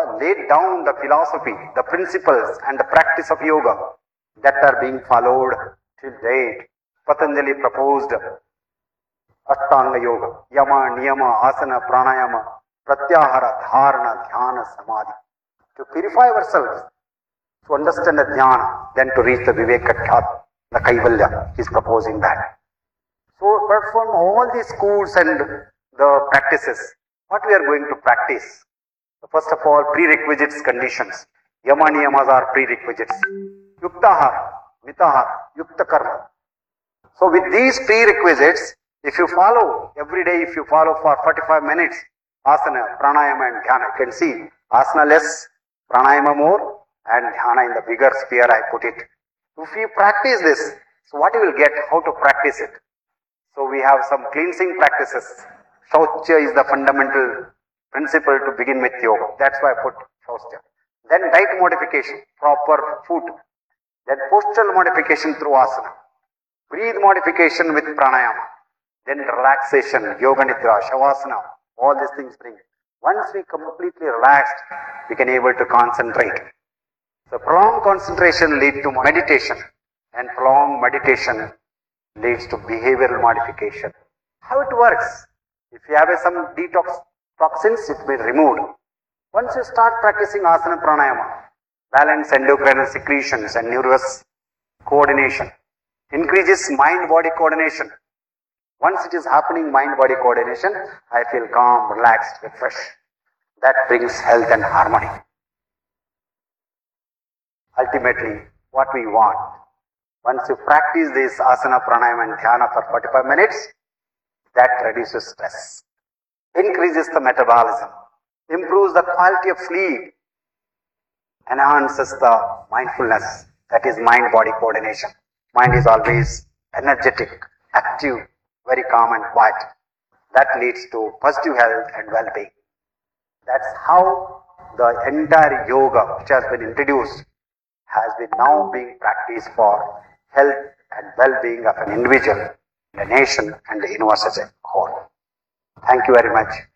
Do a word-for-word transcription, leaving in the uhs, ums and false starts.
laid down the philosophy, the principles and the practice of yoga that are being followed till date. Patanjali proposed Ashtanga Yoga, Yama, Niyama, Asana, Pranayama, Pratyahara, Dharana, Dhyana, Samadhi. To purify ourselves, to understand the Dhyana, then to reach the Viveka Khyat, the Kaivalya is proposing that. So perform all these schools and the practices. What we are going to practice? First of all, prerequisites, conditions. Yama Niyamas are prerequisites. Yuktahar, Mitahar, Yukta Karma. So with these prerequisites, if you follow every day, if you follow for forty-five minutes, asana, pranayama and dhyana, you can see asana less, pranayama more, and dhyana in the bigger sphere I put it. If you practice this, so what you will get, how to practice it? So we have some cleansing practices. Shaucha is the fundamental principle to begin with yoga. That's why I put Shaucha. Then diet modification, proper food. Then postural modification through asana. Breathe modification with pranayama. Then relaxation, yoga nidra, shavasana, all these things bring. Once we completely relaxed, we can able to concentrate. So prolonged concentration leads to meditation, and prolonged meditation leads to behavioral modification. How it works? If you have some detox toxins, it will be removed. Once you start practicing asana pranayama, balance endocrine secretions and nervous coordination, increases mind-body coordination. Once it is happening, mind-body coordination, I feel calm, relaxed, refreshed. That brings health and harmony. Ultimately, what we want, once you practice this asana, pranayama and dhyana for forty-five minutes, that reduces stress, increases the metabolism, improves the quality of sleep, enhances the mindfulness, that is mind-body coordination. Mind is always energetic, active, very calm and quiet. That leads to positive health and well-being. That's how the entire yoga which has been introduced has been now being practiced for health and well-being of an individual, the nation and the universe as a whole. Thank you very much.